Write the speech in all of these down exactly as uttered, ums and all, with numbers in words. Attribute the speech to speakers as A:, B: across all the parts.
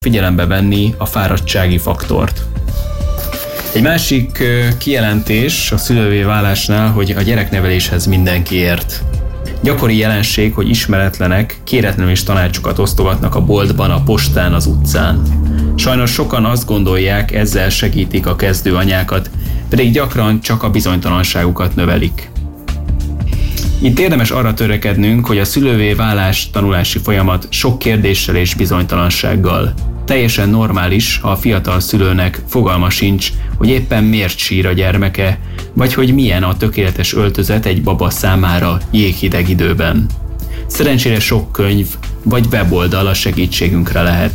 A: figyelembe venni a fáradtsági faktort. Egy másik kijelentés a szülővé válásnál, hogy a gyerekneveléshez mindenki ért. Gyakori jelenség, hogy ismeretlenek kéretlenül is tanácsokat osztogatnak a boltban, a postán, az utcán. Sajnos sokan azt gondolják, ezzel segítik a kezdő anyákat, pedig gyakran csak a bizonytalanságukat növelik. Itt érdemes arra törekednünk, hogy a szülővé válás tanulási folyamat sok kérdéssel és bizonytalansággal. Teljesen normális, ha a fiatal szülőnek fogalma sincs, hogy éppen miért sír a gyermeke, vagy hogy milyen a tökéletes öltözet egy baba számára jéghideg időben. Szerencsére sok könyv vagy weboldal a segítségünkre lehet.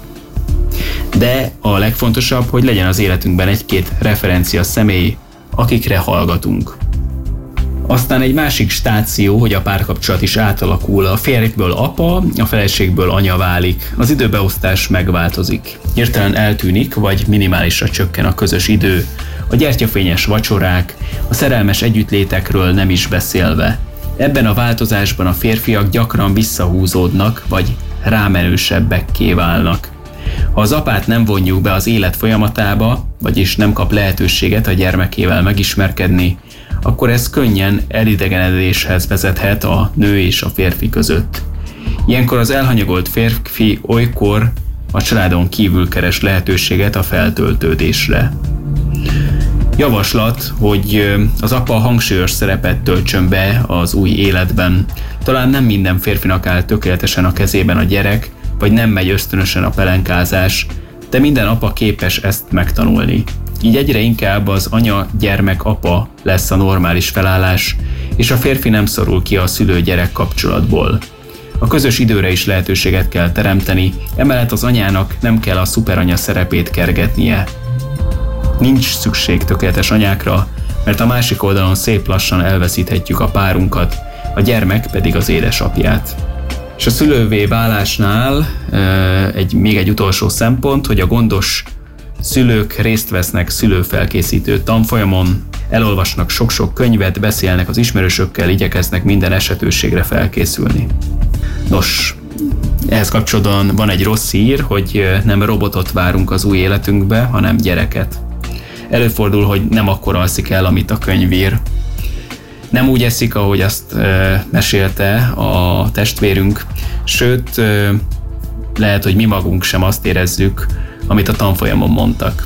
A: De a legfontosabb, hogy legyen az életünkben egy-két referencia személy, akikre hallgatunk. Aztán egy másik stáció, hogy a párkapcsolat is átalakul, a férjből apa, a feleségből anya válik, az időbeosztás megváltozik. Hirtelen eltűnik, vagy minimálisra csökken a közös idő, a gyertyafényes vacsorák, a szerelmes együttlétekről nem is beszélve. Ebben a változásban a férfiak gyakran visszahúzódnak, vagy rámenősebbekké válnak. Ha az apát nem vonjuk be az élet folyamatába, vagyis nem kap lehetőséget a gyermekével megismerkedni, akkor ez könnyen elidegenedéshez vezethet a nő és a férfi között. Ilyenkor az elhanyagolt férfi olykor a családon kívül keres lehetőséget a feltöltődésre. Javaslat, hogy az apa hangsúlyos szerepet töltsön be az új életben. Talán nem minden férfinak áll tökéletesen a kezében a gyerek, vagy nem megy ösztönösen a pelenkázás, de minden apa képes ezt megtanulni. Így egyre inkább az anya-gyermek-apa lesz a normális felállás, és a férfi nem szorul ki a szülő-gyerek kapcsolatból. A közös időre is lehetőséget kell teremteni, emellett az anyának nem kell a szuperanya szerepét kergetnie. Nincs szükség tökéletes anyákra, mert a másik oldalon szép lassan elveszíthetjük a párunkat, a gyermek pedig az édesapját. És a szülővé válásnál egy, még egy utolsó szempont, hogy a gondos szülők részt vesznek szülőfelkészítő tanfolyamon, elolvasnak sok-sok könyvet, beszélnek az ismerősökkel, igyekeznek minden esetőségre felkészülni. Nos, ehhez kapcsolatban van egy rossz hír, hogy nem robotot várunk az új életünkbe, hanem gyereket. Előfordul, hogy nem akkor alszik el, amit a könyv ír. Nem úgy eszik, ahogy azt e, mesélte a testvérünk, sőt, e, lehet, hogy mi magunk sem azt érezzük, amit a tanfolyamon mondtak.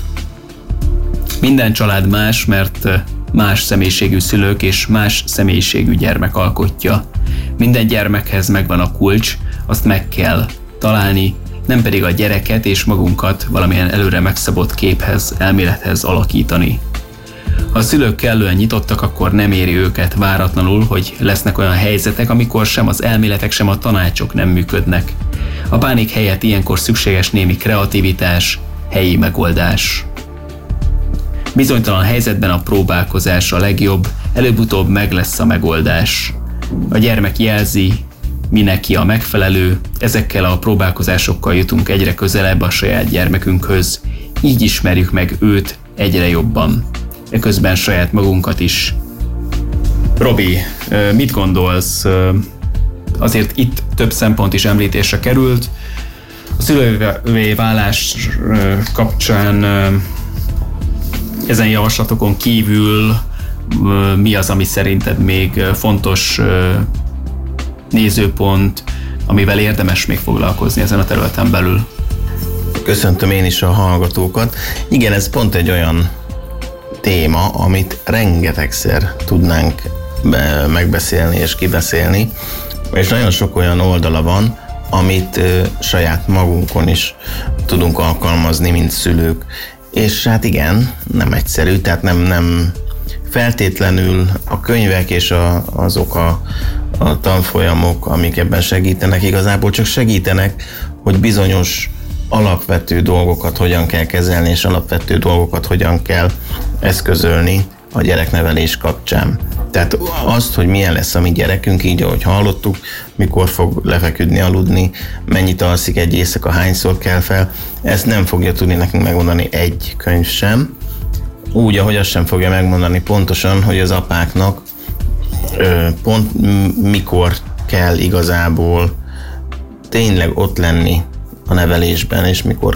A: Minden család más, mert más személyiségű szülők és más személyiségű gyermek alkotja. Minden gyermekhez megvan a kulcs, azt meg kell találni, nem pedig a gyereket és magunkat valamilyen előre megszabott képhez, elmélethez alakítani. Ha a szülők kellően nyitottak, akkor nem éri őket váratlanul, hogy lesznek olyan helyzetek, amikor sem az elméletek, sem a tanácsok nem működnek. A pánik helyett ilyenkor szükséges némi kreativitás, helyi megoldás. Bizonytalan helyzetben a próbálkozás a legjobb, előbb-utóbb meg lesz a megoldás. A gyermek jelzi, mi neki a megfelelő, ezekkel a próbálkozásokkal jutunk egyre közelebb a saját gyermekünkhöz, így ismerjük meg őt egyre jobban. Eközben saját magunkat is. Robi, mit gondolsz? Azért itt több szempont is említésre került. A szülővé válás kapcsán ezen javaslatokon kívül mi az, ami szerinted még fontos nézőpont, amivel érdemes még foglalkozni ezen a területen belül?
B: Köszöntöm én is a hallgatókat. Igen, ez pont egy olyan téma, amit rengetegszer tudnánk megbeszélni és kibeszélni, és nagyon sok olyan oldala van, amit saját magunkon is tudunk alkalmazni, mint szülők. És hát igen, nem egyszerű, tehát nem, nem feltétlenül a könyvek és a, azok a, a tanfolyamok, amik ebben segítenek, igazából csak segítenek, hogy bizonyos alapvető dolgokat hogyan kell kezelni, és alapvető dolgokat hogyan kell eszközölni a gyereknevelés kapcsán. Tehát azt, hogy milyen lesz a mi gyerekünk, így ahogy hallottuk, mikor fog lefeküdni, aludni, mennyit alszik egy éjszaka, hányszor kell fel, ezt nem fogja tudni nekünk megmondani egy könyv sem. Úgy, ahogy azt sem fogja megmondani pontosan, hogy az apáknak ö, pont mikor kell igazából tényleg ott lenni a nevelésben, és mikor